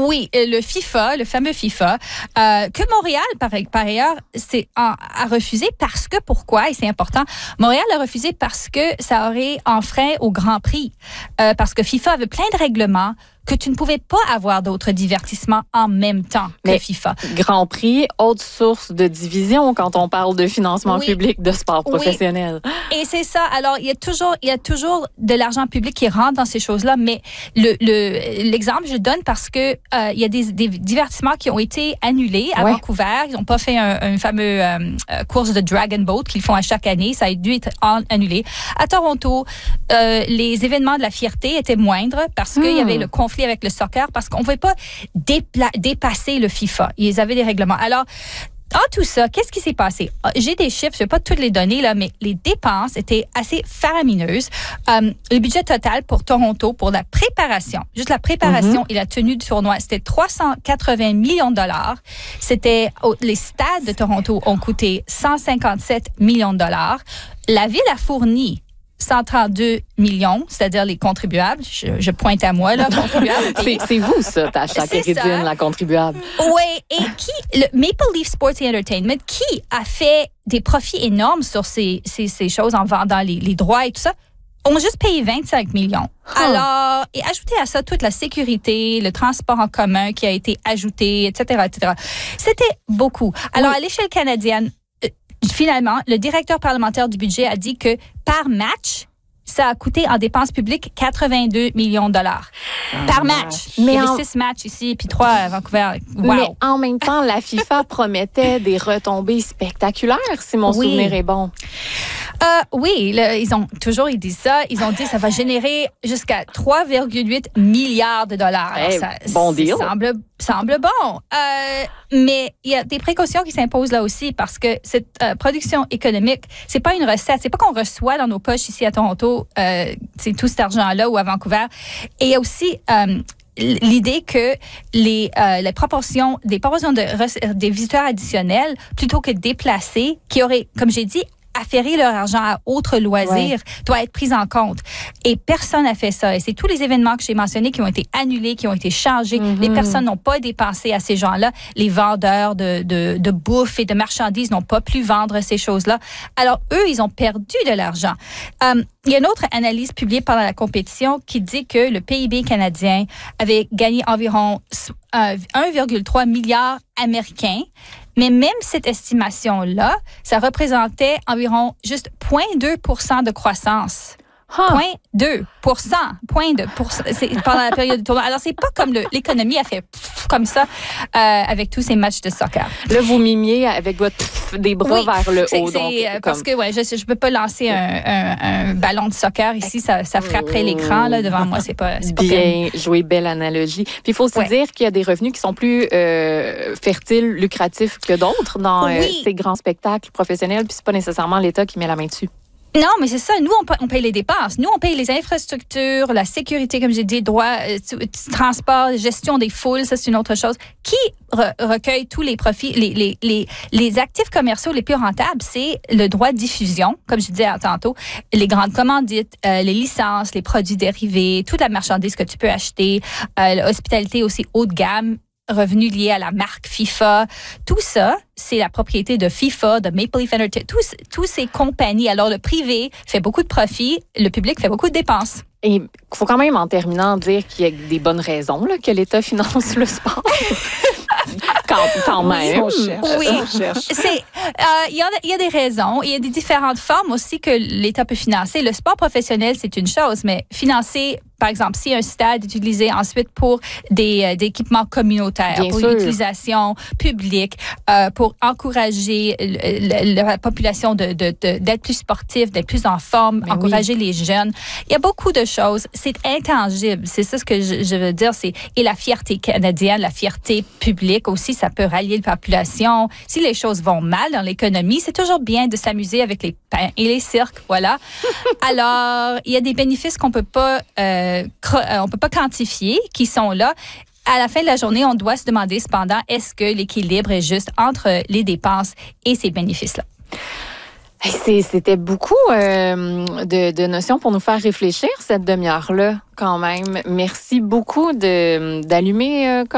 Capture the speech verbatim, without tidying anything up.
Oui, le FIFA, le fameux FIFA, euh, que Montréal, par, par ailleurs, c'est, a, a refusé parce que, pourquoi, et c'est important, Montréal a refusé parce que ça aurait enfreint au Grand Prix. Euh, parce que FIFA avait plein de règlements que tu ne pouvais pas avoir d'autres divertissements en même temps que Mais FIFA. Grand Prix, autre source de division quand on parle de financement oui. public de sport professionnel. Oui. Et c'est ça. Alors, il y a toujours, il y a toujours de l'argent public qui rentre dans ces choses-là, mais le, le, l'exemple, je donne parce que euh, il y a des, des divertissements qui ont été annulés à ouais. Vancouver. Ils n'ont pas fait un, un fameux euh, course de Dragon Boat qu'ils font à chaque année. Ça a dû être en, annulé. À Toronto, euh, les événements de la fierté étaient moindres parce hmm. qu'il y avait le conflit avec le soccer, parce qu'on ne pouvait pas dépla- dépasser le FIFA. Ils avaient des règlements. Alors, en tout ça, qu'est-ce qui s'est passé? J'ai des chiffres, je ne vais pas toutes les donner, là, mais les dépenses étaient assez faramineuses. Euh, le budget total pour Toronto, pour la préparation, juste la préparation mm-hmm. et la tenue du tournoi, c'était trois cent quatre-vingts millions de dollars. C'était, oh, les stades de Toronto ont coûté cent cinquante-sept millions de dollars. La ville a fourni cent trente-deux millions, c'est-à-dire les contribuables. Je, je pointe à moi, là, contribuables. c'est, c'est vous, ça, Tasha Kérédine, la contribuable. Oui, et qui, le Maple Leaf Sports and Entertainment, qui a fait des profits énormes sur ces, ces, ces choses en vendant les, les droits et tout ça, ont juste payé vingt-cinq millions. Huh. Alors, et ajouter à ça toute la sécurité, le transport en commun qui a été ajouté, et cetera, et cetera. C'était beaucoup. Alors, oui. à l'échelle canadienne, finalement, le directeur parlementaire du budget a dit que par match, ça a coûté en dépenses publiques quatre-vingt-deux millions de dollars. Ah, par match. Mais Il y avait en... six matchs ici, puis trois à Vancouver. Wow. Mais en même temps, la FIFA promettait des retombées spectaculaires, si mon oui. souvenir est bon. Euh, oui, là, ils ont toujours ils disent ça. Ils ont dit que ça va générer jusqu'à trois virgule huit milliards de dollars. Alors, hey, ça, bon deal. Semble, semble bon. Euh, mais il y a des précautions qui s'imposent là aussi parce que cette euh, production économique, c'est pas une recette. C'est pas qu'on reçoit dans nos poches ici à Toronto euh, c'est tout cet argent-là ou à Vancouver. Et il y a aussi euh, l'idée que les, euh, les proportions, des proportions de, des visiteurs additionnels, plutôt que déplacés, qui auraient, comme j'ai dit, afférer leur argent à autres loisirs ouais. doit être prise en compte. Et personne n'a fait ça. Et c'est tous les événements que j'ai mentionnés qui ont été annulés, qui ont été changés. Mm-hmm. Les personnes n'ont pas dépensé à ces gens-là. Les vendeurs de, de, de bouffe et de marchandises n'ont pas pu vendre ces choses-là. Alors, eux, ils ont perdu de l'argent. Euh, il y a une autre analyse publiée pendant la compétition qui dit que le P I B canadien avait gagné environ euh, un virgule trois milliard américain. Mais même cette estimation-là, ça représentait environ juste zéro virgule deux pour cent de croissance. Huh. zéro virgule deux pour cent. zéro virgule deux pour cent. C'est pendant la période du tournoi. Alors, c'est pas comme le, l'économie a fait pff, comme ça euh, avec tous ces matchs de soccer. Là, vous mimiez avec votre pff, des bras oui, vers le c'est, haut. C'est, donc, euh, parce que ouais, je ne peux pas lancer un, un, un ballon de soccer ici. Ça, ça frapperait l'écran là, devant moi. C'est pas, c'est pas bien joué, belle analogie. Puis, il faut aussi ouais. dire qu'il y a des revenus qui sont plus euh, fertiles, lucratifs que d'autres dans oui. euh, ces grands spectacles professionnels. Puis, c'est pas nécessairement l'État qui met la main dessus. Non, mais c'est ça. Nous, on, on paye les dépenses. Nous, on paye les infrastructures, la sécurité, comme j'ai dit, droit, euh, transport, gestion des foules, ça, c'est une autre chose. Qui re- recueille tous les profits, les, les, les, les actifs commerciaux les plus rentables, c'est le droit de diffusion, comme je disais tantôt, les grandes commandites, euh, les licences, les produits dérivés, toute la marchandise que tu peux acheter, euh, l'hospitalité aussi haut de gamme, revenus liés à la marque FIFA. Tout ça, c'est la propriété de FIFA, de Maple Leaf Entertainment, tous, tous ces compagnies. Alors, le privé fait beaucoup de profits, le public fait beaucoup de dépenses. Et il faut quand même, en terminant, dire qu'il y a des bonnes raisons là, que l'État finance le sport. Quand, quand même. On cherche, oui, on cherche. C'est, euh, il y a, il y a des raisons. Il y a des différentes formes aussi que l'État peut financer. Le sport professionnel, c'est une chose, mais financer, par exemple, si un stade est utilisé ensuite pour des, euh, des équipements communautaires, Bien pour sûr. une utilisation publique, euh, pour encourager le, le, la population de, de, de, d'être plus sportive, d'être plus en forme, Mais encourager oui. les jeunes. Il y a beaucoup de choses. C'est intangible. C'est ça ce que je, je veux dire. C'est, et la fierté canadienne, la fierté publique aussi, ça peut rallier la population. Si les choses vont mal dans l'économie, c'est toujours bien de s'amuser avec les pains et les cirques, voilà. Alors, il y a des bénéfices qu'on peut pas, euh, cro- on peut pas quantifier, qui sont là. À la fin de la journée, on doit se demander cependant, est-ce que l'équilibre est juste entre les dépenses et ces bénéfices-là? C'est, c'était beaucoup euh, de, de notions pour nous faire réfléchir cette demi-heure-là, quand même. Merci beaucoup de, d'allumer euh,